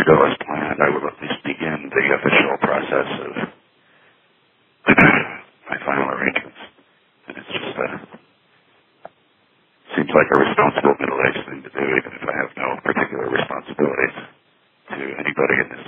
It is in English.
go as planned, I will at least begin the official process of my final arrangements. And it's just seems like a responsible middle-aged thing to do, even if I have no particular responsibilities to anybody in this